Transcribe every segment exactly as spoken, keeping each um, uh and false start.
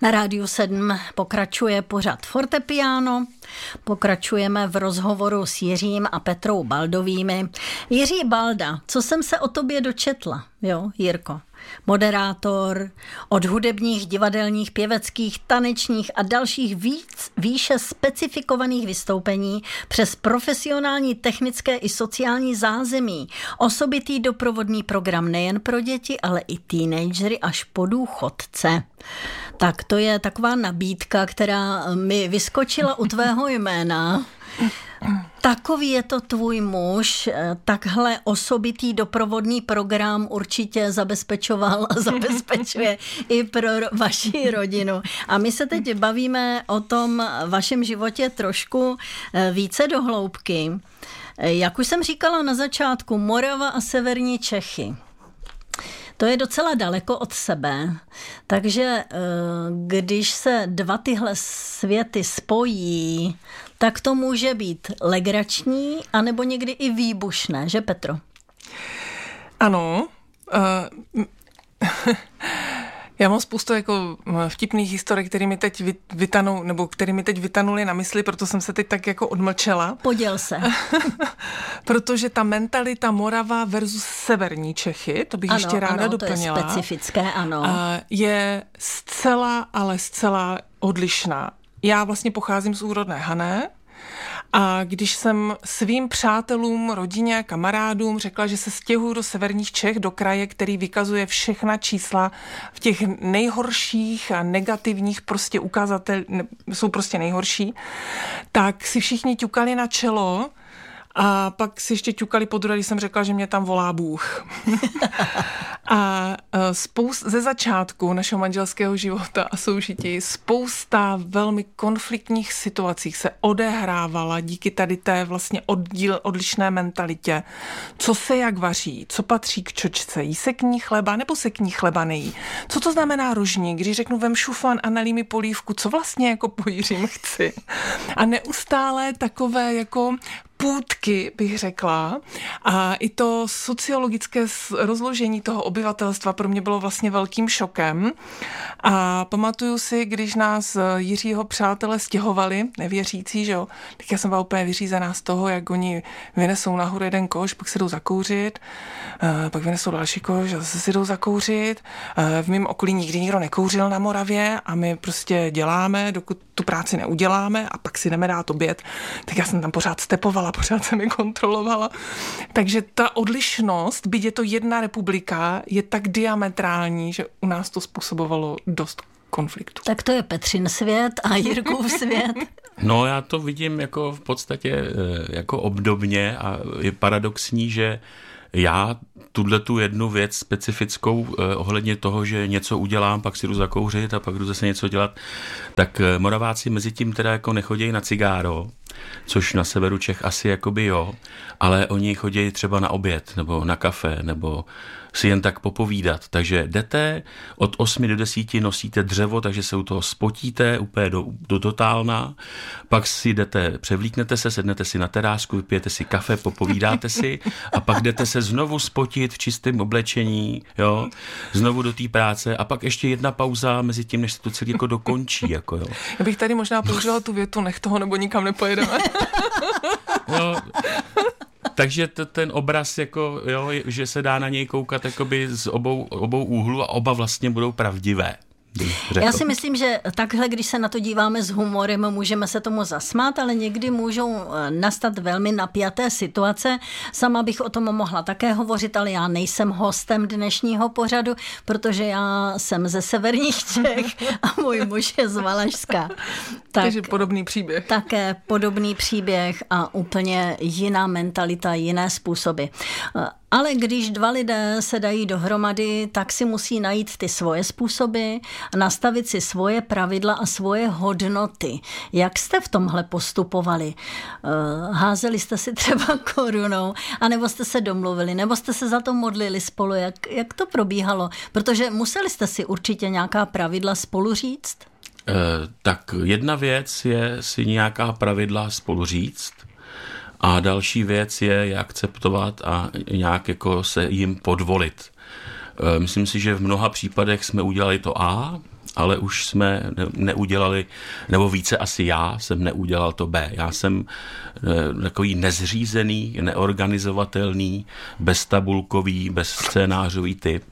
Na Rádiu sedm pokračuje pořad Fortepiano. Pokračujeme v rozhovoru s Jiřím a Petrou Baldovými. Jiří Balda, co jsem se o tobě dočetla, jo, Jirko? Moderátor, od hudebních, divadelních, pěveckých, tanečních a dalších víc, výše specifikovaných vystoupení přes profesionální, technické i sociální zázemí. Osobitý doprovodný program nejen pro děti, ale i teenagery až po důchodce. Tak to je taková nabídka, která mi vyskočila u tvého jména. Takový je to tvůj muž, takhle osobitý doprovodný program určitě zabezpečoval a zabezpečuje i pro vaši rodinu. A my se teď bavíme o tom vašem životě trošku více do hloubky. Jak už jsem říkala na začátku, Morava a severní Čechy. To je docela daleko od sebe, takže když se dva tyhle světy spojí, tak to může být legrační, anebo někdy i výbušné, že Petro? Ano. Uh, já mám spoustu jako vtipných historik, které mi teď vytanou, nebo které mi teď vytanuly na mysli, proto jsem se teď tak jako odmlčela. Poděl se. Protože ta mentalita Morava versus severní Čechy, to bych ano, ještě ráda ano, doplnila. To je specifické, ano. Je zcela, ale zcela odlišná. Já vlastně pocházím z úrodné Hané a když jsem svým přátelům, rodině, kamarádům řekla, že se stěhuju do severních Čech, do kraje, který vykazuje všechna čísla v těch nejhorších a negativních prostě ukazatel, jsou prostě nejhorší, tak si všichni ťukali na čelo a pak si ještě ťukali podruhé, když jsem řekla, že mě tam volá Bůh. A spoust, ze začátku našeho manželského života a soužití spousta velmi konfliktních situací se odehrávala díky tady té vlastně oddíl, odlišné mentalitě. Co se jak vaří, co patří k čočce, jí se k ní chleba nebo se k ní chleba nejí. Co to znamená rožník, když řeknu vem šufan a nalij mi polívku, co vlastně jako po Jiřím chci. A neustále takové jako půtky, bych řekla. A i to sociologické rozložení toho obyvatelstva pro mě bylo vlastně velkým šokem. A pamatuju si, když nás Jiřího přátelé stěhovali, nevěřící, že jo, tak já jsem byla úplně vyřízená z toho, jak oni vynesou nahoru jeden koš, pak se jdou zakouřit, pak vynesou další koš a zase si jdou zakouřit. V mém okolí nikdy nikdo nekouřil na Moravě a my prostě děláme, dokud tu práci neuděláme a pak si jdeme dát oběd. Tak já jsem tam pořád stepovala, pořád jsem je kontrolovala. Takže ta odlišnost, byť je to jedna republika, je tak diametrální, že u nás to způsobovalo dost konfliktu. Tak to je Petřin svět a Jirkův svět. No já to vidím jako v podstatě jako obdobně a je paradoxní, že já tuto jednu věc specifickou eh, ohledně toho, že něco udělám, pak si jdu zakouřit a pak jdu zase něco dělat, tak eh, Moraváci mezi tím teda jako nechodějí na cigáro, což na severu Čech asi jakoby jo, ale oni chodí třeba na oběd nebo na kafe nebo si jen tak popovídat. Takže jdete, od osmi do desíti nosíte dřevo, takže se u toho spotíte úplně do, do totálna, pak si jdete, převlíknete se, sednete si na terásku, vypijete si kafe, popovídáte si a pak jdete se znovu spotit v čistém oblečení, jo, znovu do té práce a pak ještě jedna pauza mezi tím, než se to celý jako dokončí. Jako, jo. Já bych tady možná použila tu větu, nech toho, nebo nikam nepojedeme. Jo. Takže to, ten obraz, jako, jo, že se dá na něj koukat jakoby z obou, obou úhlů a oba vlastně budou pravdivé. Já si myslím, že takhle, když se na to díváme s humorem, můžeme se tomu zasmát, ale někdy můžou nastat velmi napjaté situace. Sama bych o tom mohla také hovořit, ale já nejsem hostem dnešního pořadu, protože já jsem ze severních Čech a můj muž je z Valašska. Tak, Takže podobný příběh. Také podobný příběh a úplně jiná mentalita, jiné způsoby. Ale když dva lidé se dají dohromady, tak si musí najít ty svoje způsoby, nastavit si svoje pravidla a svoje hodnoty. Jak jste v tomhle postupovali? Házeli jste si třeba korunou, anebo jste se domluvili, nebo jste se za to modlili spolu? Jak, jak to probíhalo? Protože museli jste si určitě nějaká pravidla spolu říct? Eh, tak jedna věc je si nějaká pravidla spolu říct, a další věc je je akceptovat a nějak jako se jim podvolit. Myslím si, že v mnoha případech jsme udělali to A, ale už jsme neudělali, nebo více asi já jsem neudělal to B. Já jsem takový nezřízený, neorganizovatelný, beztabulkový, bezscénářový typ,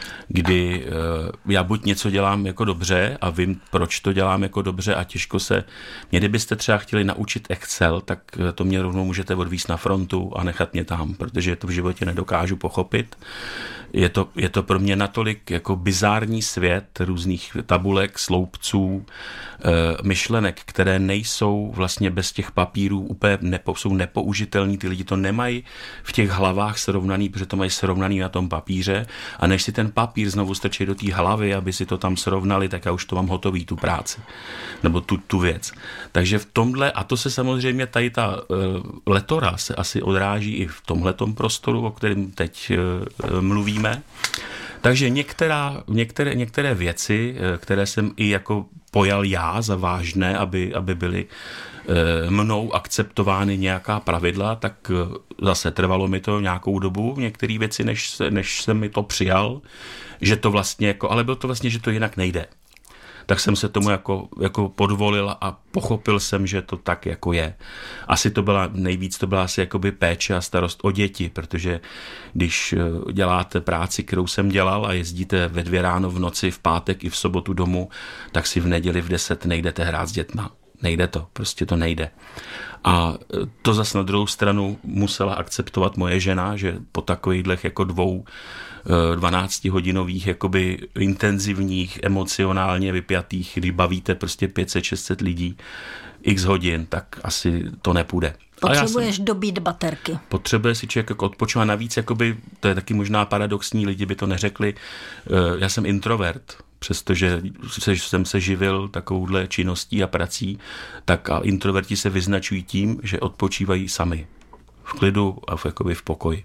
kdy já buď něco dělám jako dobře a vím, proč to dělám jako dobře a těžko se... Mě kdybyste třeba chtěli naučit Excel, tak to mě rovnou můžete odvízt na frontu a nechat mě tam, protože to v životě nedokážu pochopit. Je to, je to pro mě natolik jako bizární svět různých tabulek, sloupců, myšlenek, které nejsou vlastně bez těch papírů úplně nepo, jsou nepoužitelný. Ty lidi to nemají v těch hlavách srovnaný, protože to mají srovnaný na tom papíře a než si ten papír znovu strčí do té hlavy, aby si to tam srovnali, tak já už to mám hotový, tu práci, nebo tu, tu věc. Takže v tomhle, a to se samozřejmě tady ta uh, letora se asi odráží i v tomhletom prostoru, o kterém teď uh, mluvíme. Takže některá, některé, některé věci, které jsem i jako pojal já za vážné, aby, aby byly e, mnou akceptovány nějaká pravidla, tak zase trvalo mi to nějakou dobu, některé věci, než, než jsem mi to přijal, že to vlastně jako, ale bylo to vlastně, že to jinak nejde. Tak jsem se tomu jako, jako podvolil a pochopil jsem, že to tak jako je. Asi to byla, nejvíc to byla asi jakoby péče a starost o děti, protože když děláte práci, kterou jsem dělal a jezdíte ve dvě ráno v noci, v pátek i v sobotu domů, tak si v neděli v deset nejdete hrát s dětma. Nejde to, prostě to nejde. A to zas na druhou stranu musela akceptovat moje žena, že po takových jako dvou dvanáctihodinových jakoby intenzivních, emocionálně vypjatých, kdy bavíte prostě pět set šest set lidí x hodin, tak asi to nepůjde. Potřebuješ jsem, dobít baterky. Potřebuje si člověk jako odpočívat. Navíc, jakoby, to je taky možná paradoxní, lidi by to neřekli. Já jsem introvert, přestože jsem se živil takovouhle činností a prací, tak a introverti se vyznačují tím, že odpočívají sami. V klidu a v, jakoby v pokoji.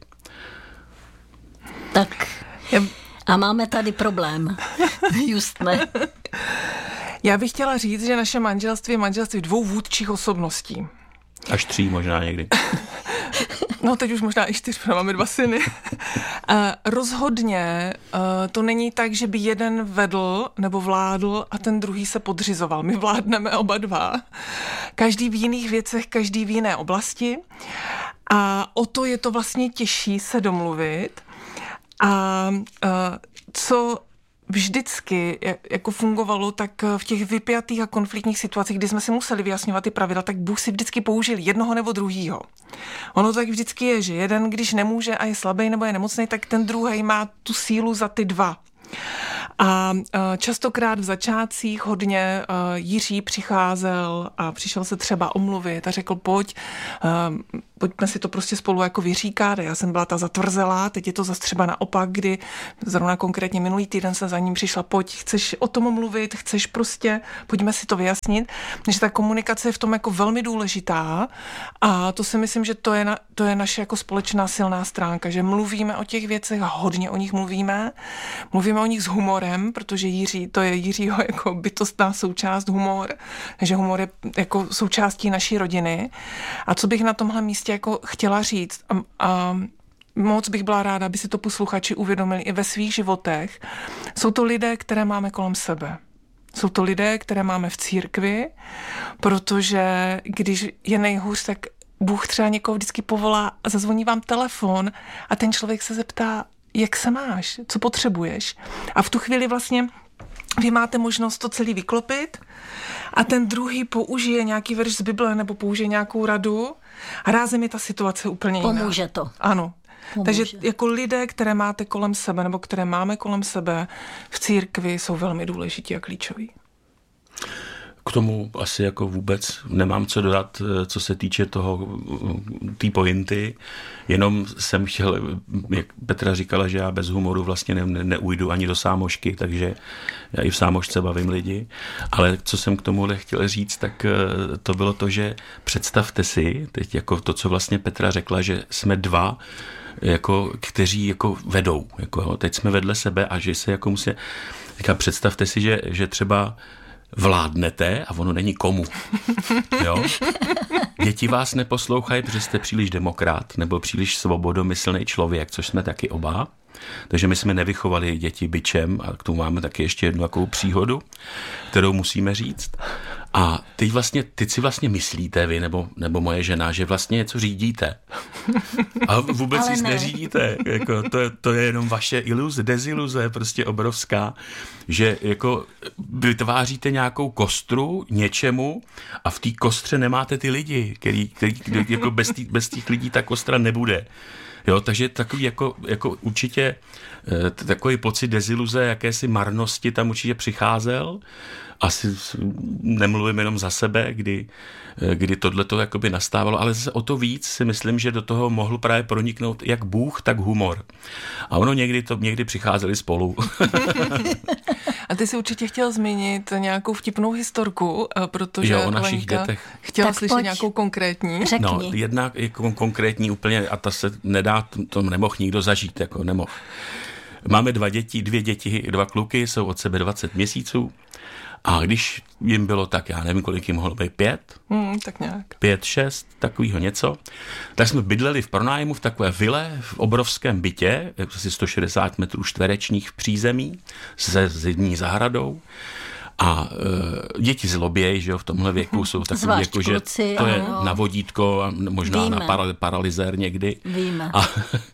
Tak a máme tady problém. Just ne. Já bych chtěla říct, že naše manželství je manželství dvou vůdčích osobností. Až tří možná někdy. No teď už možná i čtyř, protože máme dva syny. Uh, rozhodně uh, to není tak, že by jeden vedl nebo vládl a ten druhý se podřizoval. My vládneme oba dva. Každý v jiných věcech, každý v jiné oblasti. A o to je to vlastně těžší se domluvit. A uh, co vždycky jako fungovalo, tak v těch vypjatých a konfliktních situacích, kdy jsme si museli vyjasňovat ty pravidla, tak Bůh si vždycky použil jednoho nebo druhýho. Ono tak vždycky je, že jeden, když nemůže a je slabý nebo je nemocný, tak ten druhý má tu sílu za ty dva. A častokrát v začátcích hodně Jiří přicházel a přišel se třeba omluvit a řekl, pojď, pojďme si to prostě spolu jako vyříkat. Já jsem byla ta zatvrzelá, teď je to zase třeba naopak, kdy zrovna konkrétně minulý týden jsem za ním přišla, pojď, chceš o tom mluvit, chceš prostě, pojďme si to vyjasnit. Že ta komunikace je v tom jako velmi důležitá a to si myslím, že to je, na, to je naše jako společná silná stránka, že mluvíme o těch věcech a hodně o nich mluvíme. Mluvíme o nich s humorem, protože Jiří, to je Jiřího jako bytostná součást humor, že humor je jako součástí naší rodiny. A co bych na tomhle místě jako chtěla říct a, a moc bych byla ráda, aby si to posluchači uvědomili i ve svých životech. Jsou to lidé, které máme kolem sebe. Jsou to lidé, které máme v církvi, protože když je nejhůř, tak Bůh třeba někoho vždycky povolá a zazvoní vám telefon a ten člověk se zeptá, jak se máš, co potřebuješ. A v tu chvíli vlastně vy máte možnost to celý vyklopit a ten druhý použije nějaký verš z Bible nebo použije nějakou radu a rázem je ta situace úplně jiná. Pomůže to. Ano. Pomůže. Takže jako lidé, které máte kolem sebe nebo které máme kolem sebe v církvi, jsou velmi důležití a klíčoví. K tomu asi jako vůbec nemám co dodat, co se týče toho, té pointy. Jenom jsem chtěl, jak Petra říkala, že já bez humoru vlastně ne, neujdu ani do sámošky, takže já i v sámošce bavím lidi. Ale co jsem k tomuhle chtěl říct, tak to bylo to, že představte si, teď jako to, co vlastně Petra řekla, že jsme dva, jako, kteří jako vedou. Jako, jo, teď jsme vedle sebe a že se jako musí... Říká, představte si, že, že třeba vládnete a ono není komu. Jo? Děti vás neposlouchají, protože jste příliš demokrat nebo příliš svobodomyslný člověk, což jsme taky oba. Takže my jsme nevychovali děti bičem a k tomu máme taky ještě jednu takovou příhodu, kterou musíme říct. A teď vlastně, teď si vlastně myslíte vy, nebo, nebo moje žena, že vlastně něco řídíte. A vůbec nic ne. neřídíte. Jako, to, je, to je jenom vaše iluze, deziluze, prostě obrovská, že jako vytváříte nějakou kostru něčemu a v té kostře nemáte ty lidi, který, který, který jako bez, tý, bez těch lidí ta kostra nebude. Jo, takže takový jako, jako určitě takový pocit deziluze, jakési marnosti tam určitě přicházel. Asi nemluvím jenom za sebe, kdy, kdy tohleto jakoby nastávalo, ale zase o to víc si myslím, že do toho mohl právě proniknout jak Bůh, tak humor. A ono někdy to někdy přicházeli spolu. A ty jsi určitě chtěl zmínit nějakou vtipnou historku, protože jo, o našich Lenka dětech. chtěla tak slyšet pojď. nějakou konkrétní. Řekni. No, jedna jako konkrétní úplně, a ta se nedá, to nemohl nikdo zažít, jako nemohl. Máme dva děti, dvě děti, dva kluky, jsou od sebe dvacet měsíců. A když jim bylo tak, já nevím, kolik jim mohlo být, pět? Hmm, tak nějak. Pět, šest, takovýho něco. Tak jsme bydleli v pronájmu v takové vile, v obrovském bytě, asi sto šedesát metrů čtverečních v přízemí, se zimní zahradou. A e, děti zlobějí, že jo, v tomhle věku jsou takový jako, že kluci, to je ano. na vodítko a možná Víme. na para, paralyzér někdy. Víme. A,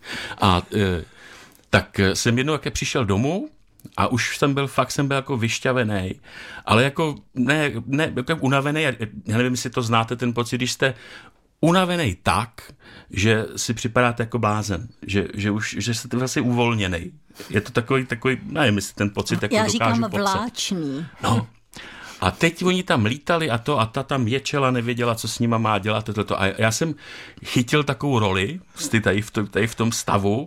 a e, tak jsem jednou jaké přišel domů, a už jsem byl, fakt jsem byl jako vyšťavený, ale jako ne, ne jako unavený, já nevím, jestli to znáte ten pocit, když jste unavený tak, že si připadáte jako blázen, že, že už, že jste vlastně uvolněný. Je to takový, takový, nevím, jestli ten pocit jako Já dokážu říkám popsat. vláčný. No. A teď oni tam lítali a to a ta tam ječela, nevěděla, co s nima má dělat. Toto. A já jsem chytil takovou roli tady v tom, tady v tom stavu,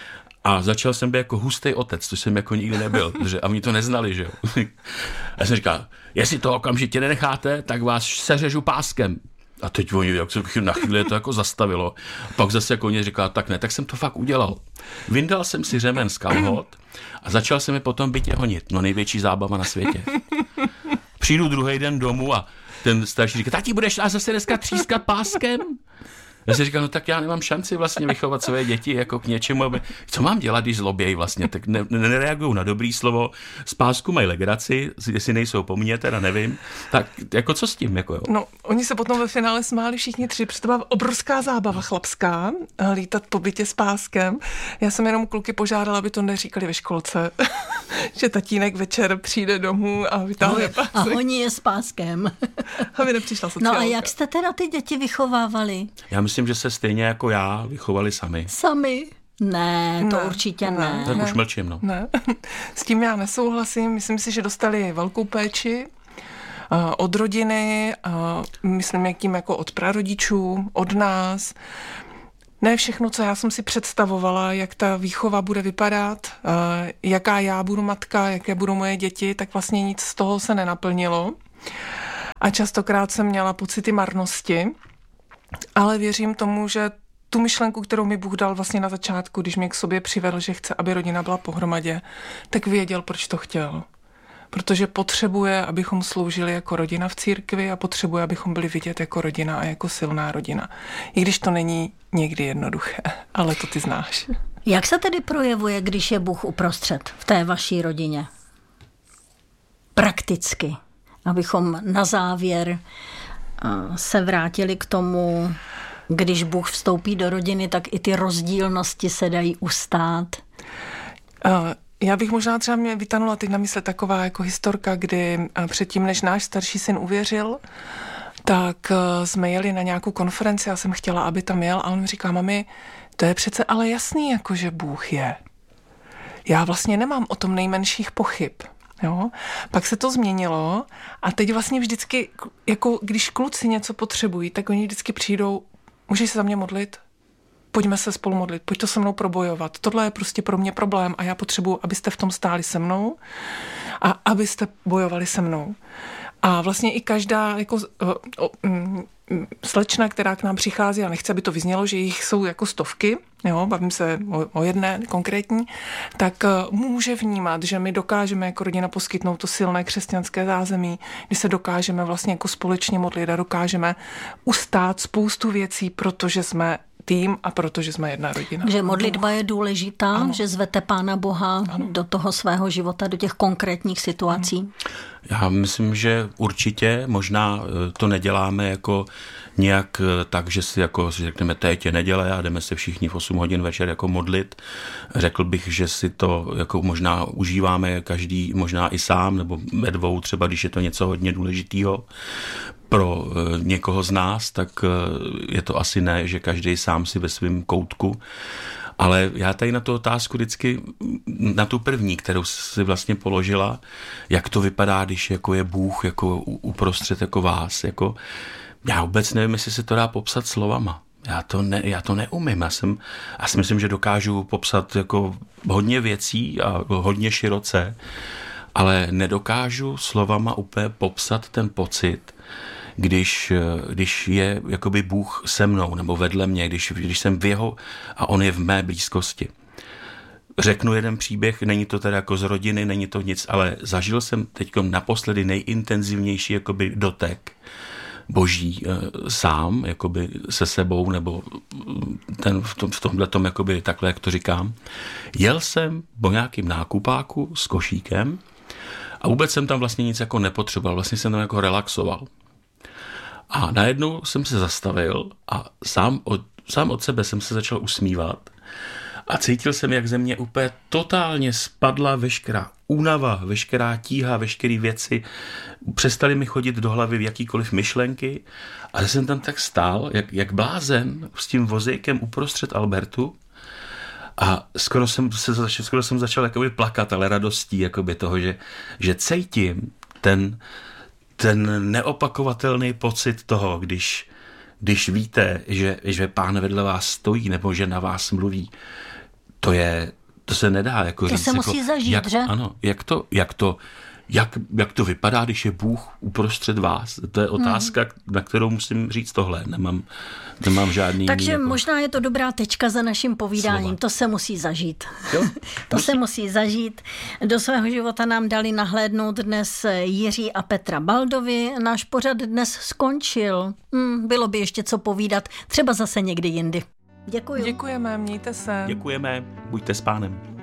a začal jsem být jako hustý otec, což jsem jako nikdy nebyl, protože a oni to neznali, že jo. A já jsem říkal, jestli to okamžitě nenecháte, tak vás seřežu páskem. A teď oni, jak se na chvíli to jako zastavilo. A pak zase jako oni říkal, tak ne, tak jsem to fakt udělal. Vyndal jsem si řemen z kalhot a začal jsem je potom bytě honit. No největší zábava na světě. Přijdu druhý den domů a ten starší říká, tati, budeš nás zase dneska třískat páskem? Já si říkám, no tak já nemám šanci vlastně vychovat své děti jako k něčemu, aby... Co mám dělat, když zlobějí vlastně? Tak ne, nereagují na dobrý slovo, z pásku mají legraci, jestli nejsou po mně, teda nevím. Tak jako co s tím? Jako jo? No, oni se potom ve finále smáli všichni tři, protože to byla obrovská zábava chlapská, lítat po bytě s páskem. Já jsem jenom kluky požádala, aby to neříkali ve školce, že tatínek večer přijde domů a vytáhne pásek. A honí je s páskem. Aby nepřišla sociálka. No a jak jste teda ty děti vychovávali? Já myslím, že se stejně jako já vychovali sami. Sami? Ne, to Ne, určitě ne. ne. Tak už mlčím, no. Ne, s tím já nesouhlasím. Myslím si, že dostali velkou péči uh, od rodiny, uh, myslím, jak tím jako od prarodičů, od nás. Ne všechno, co já jsem si představovala, jak ta výchova bude vypadat, uh, jaká já budu matka, jaké budou moje děti, tak vlastně nic z toho se nenaplnilo. A častokrát jsem měla pocity marnosti, ale věřím tomu, že tu myšlenku, kterou mi Bůh dal vlastně na začátku, když mě k sobě přivedl, že chce, aby rodina byla pohromadě, tak věděl, proč to chtěl. Protože potřebuje, abychom sloužili jako rodina v církvi a potřebuje, abychom byli vidět jako rodina a jako silná rodina. I když to není někdy jednoduché, ale to ty znáš. Jak se tedy projevuje, když je Bůh uprostřed v té vaší rodině? Prakticky, abychom na závěr se vrátili k tomu, když Bůh vstoupí do rodiny, tak i ty rozdílnosti se dají ustát. Uh, já bych možná třeba mě vytanula teď na mysli taková jako historka, kdy předtím, než náš starší syn uvěřil, tak uh, jsme jeli na nějakou konferenci, já jsem chtěla, aby tam jel a on mi říká, mami, to je přece ale jasný, jako že Bůh je. Já vlastně nemám o tom nejmenších pochyb. Jo? Pak se to změnilo a teď vlastně vždycky, jako když kluci něco potřebují, tak oni vždycky přijdou, můžeš se za mě modlit? Pojďme se spolu modlit, pojď to se mnou probojovat. Tohle je prostě pro mě problém a já potřebuji, abyste v tom stáli se mnou a abyste bojovali se mnou. A vlastně i každá jako o, o, m, slečna, která k nám přichází, a nechci, aby to vyznělo, že jich jsou jako stovky, jo, bavím se o, o jedné konkrétní, tak uh, může vnímat, že my dokážeme jako rodina poskytnout to silné křesťanské zázemí, kdy se dokážeme vlastně jako společně modlit a dokážeme ustát spoustu věcí, protože jsme tým a protože jsme jedna rodina. Že modlitba je důležitá, ano. Že zvete Pána Boha ano. do toho svého života, do těch konkrétních situací. Ano. Já myslím, že určitě možná to neděláme jako nějak tak, že si jako si řekneme, teď je neděle a jdeme se všichni v osm hodin večer jako modlit. Řekl bych, že si to jako možná užíváme každý, možná i sám, nebo ve dvou třeba, když je to něco hodně důležitého pro někoho z nás, tak je to asi ne, že každý sám si ve svém koutku. Ale já tady na tu otázku vždycky, na tu první, kterou si vlastně položila, jak to vypadá, když jako je Bůh jako uprostřed jako vás. Jako, já vůbec nevím, jestli se to dá popsat slovama. Já to, ne, já to neumím. Já, jsem, já si myslím, že dokážu popsat jako hodně věcí a hodně široce, ale nedokážu slovama úplně popsat ten pocit, když, když je jakoby Bůh se mnou nebo vedle mě, když, když jsem v jeho a on je v mé blízkosti. Řeknu jeden příběh, není to teda jako z rodiny, není to nic, ale zažil jsem teď naposledy nejintenzivnější jakoby dotek Boží e, sám, jakoby se sebou, nebo ten, v, tom, v tomhletom, jakoby takhle, jak to říkám. Jel jsem po nějakým nákupáku s košíkem a vůbec jsem tam vlastně nic jako nepotřeboval, vlastně jsem tam jako relaxoval. A najednou jsem se zastavil a sám od, sám od sebe jsem se začal usmívat a cítil jsem, jak ze mě úplně totálně spadla veškerá únava, veškerá tíha, veškeré věci. Přestaly mi chodit do hlavy v jakýkoliv myšlenky a jsem tam tak stál, jak, jak blázen s tím vozíkem uprostřed Albertu a skoro jsem, se začal, skoro jsem začal jakoby plakat, ale radostí jakoby toho, že, že cítím ten ten neopakovatelný pocit toho, když, když víte, že, že Pán vedle vás stojí nebo že na vás mluví, to je, to se nedá jako to říct. To se jako, musí zažít, jak, že? Ano, jak to, jak to, jak, jak to vypadá, když je Bůh uprostřed vás? To je otázka, hmm. na kterou musím říct tohle. Nemám, nemám žádný... Takže jako... možná je to dobrá tečka za naším povídáním. Slova. To se musí zažít. Jo? to musí. se musí zažít. Do svého života nám dali nahlédnout dnes Jiří a Petra Baldovi. Náš pořad dnes skončil. Hmm, bylo by ještě co povídat. Třeba zase někdy jindy. Děkuji. Děkujeme, mějte se. Děkujeme, buďte s Pánem.